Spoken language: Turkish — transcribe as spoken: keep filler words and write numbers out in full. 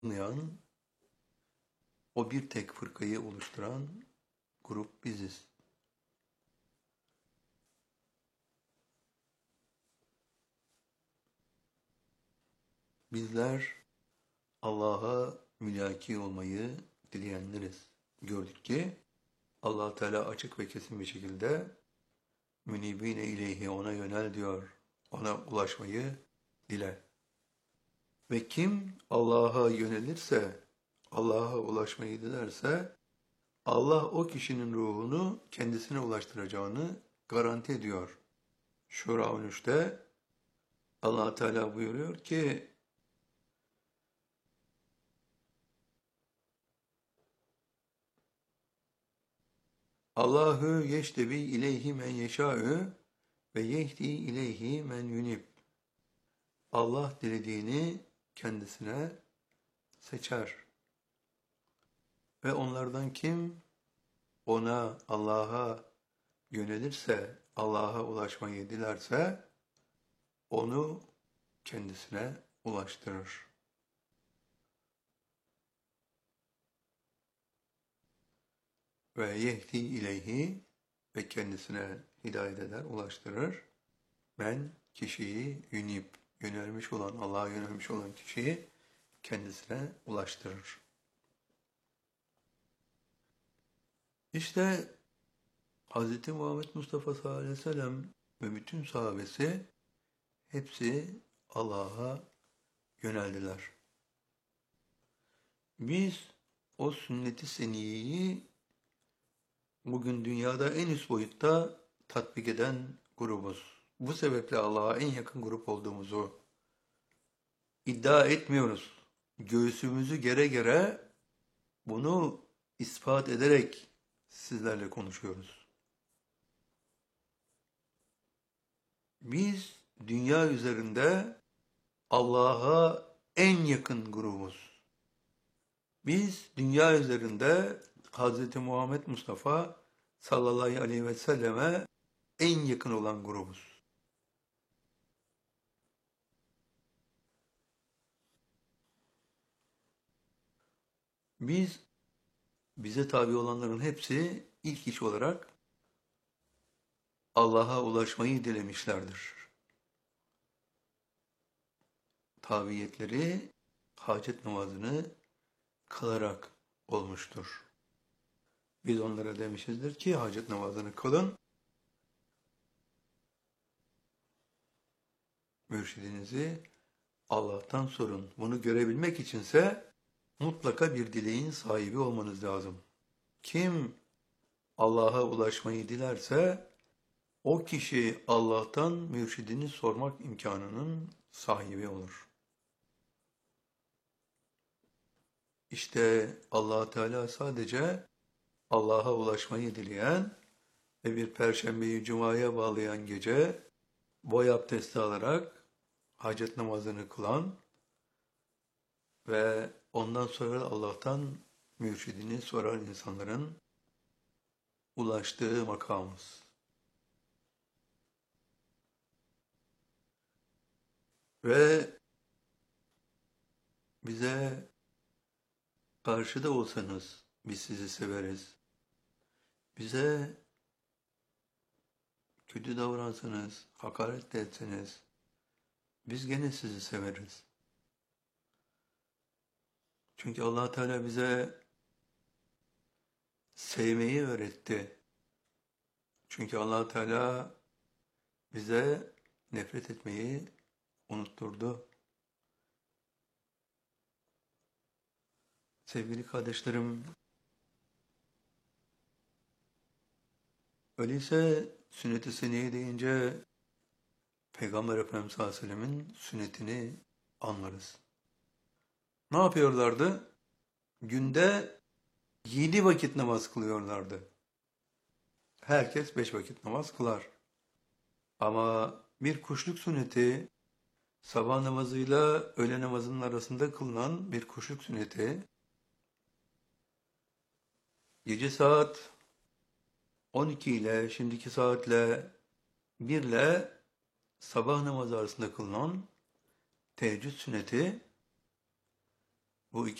anlayan, o bir tek fırkayı oluşturan grup biziz. Bizler Allah'a mülaki olmayı dileyenleriz. Gördük ki Allah Teala açık ve kesin bir şekilde münibine ileyhi, ona yönel diyor. Ona ulaşmayı dile. Ve kim Allah'a yönelirse, Allah'a ulaşmayı dilerse Allah o kişinin ruhunu kendisine ulaştıracağını garanti ediyor. Şura on üçte Allah Teala buyuruyor ki Allahu yeştebi ileyhi men yeşâ'ü ve yehdi ileyhi men yunib. Allah dilediğini kendisine seçer. Ve onlardan kim ona, Allah'a yönelirse, Allah'a ulaşmayı dilerse onu kendisine ulaştırır. Ve yehdi ileyhi, ve kendisine hidayet eder, ulaştırır. Ben kişiyi yünip, yönelmiş olan, Allah'a yönelmiş olan kişiyi kendisine ulaştırır. İşte Hz. Muhammed Mustafa sallallahu aleyhi ve sellem ve bütün sahabesi hepsi Allah'a yöneldiler. Biz o sünnet-i seniyeyi bugün dünyada en üst boyutta tatbik eden grubuz. Bu sebeple Allah'a en yakın grup olduğumuzu iddia etmiyoruz. Göğsümüzü gere gere bunu ispat ederek sizlerle konuşuyoruz. Biz dünya üzerinde Allah'a en yakın grubuz. Biz dünya üzerinde Hz. Muhammed Mustafa sallallahu aleyhi ve selleme en yakın olan grubuz. Biz, bize tabi olanların hepsi ilk iş olarak Allah'a ulaşmayı dilemişlerdir. Tabiyetleri hacet namazını kılarak olmuştur. Biz onlara demişizdir ki hacet namazını kılın, mürşidinizi Allah'tan sorun. Bunu görebilmek içinse mutlaka bir dileğin sahibi olmanız lazım. Kim Allah'a ulaşmayı dilerse o kişi Allah'tan mürşidini sormak imkanının sahibi olur. İşte Allah Teala sadece Allah'a ulaşmayı dileyen ve bir perşembeyi cumaya bağlayan gece boy abdesti alarak hacet namazını kılan ve ondan sonra Allah'tan mürşidini soran insanların ulaştığı makamız. Ve bize karşıda olsanız biz sizi severiz. Bize kötü davransanız, hakaret de etseniz biz gene sizi severiz. Çünkü Allah Teala bize sevmeyi öğretti. Çünkü Allah Teala bize nefret etmeyi unutturdu. Sevgili kardeşlerim, öyleyse sünnet-i seniye deyince Peygamber Efendimiz sallallahu aleyhi ve sellemin sünnetini anlarız. Ne yapıyorlardı? Günde yedi vakit namaz kılıyorlardı. Herkes beş vakit namaz kılar. Ama bir kuşluk sünneti, sabah namazıyla öğle namazının arasında kılınan bir kuşluk sünneti, gece saat on iki ile şimdiki saatle bir ile sabah namazı arasında kılınan teheccüd sünneti Bu